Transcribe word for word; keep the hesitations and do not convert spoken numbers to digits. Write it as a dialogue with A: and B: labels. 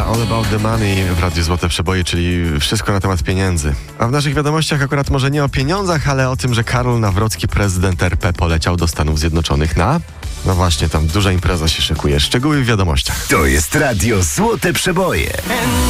A: All About the Money w Radiu Złote Przeboje, czyli wszystko na temat pieniędzy. A w naszych wiadomościach akurat może nie o pieniądzach, ale o tym, że Karol Nawrocki, prezydent R P, poleciał do Stanów Zjednoczonych na... No właśnie, tam duża impreza się szykuje. Szczegóły w wiadomościach.
B: To jest Radio Złote Przeboje.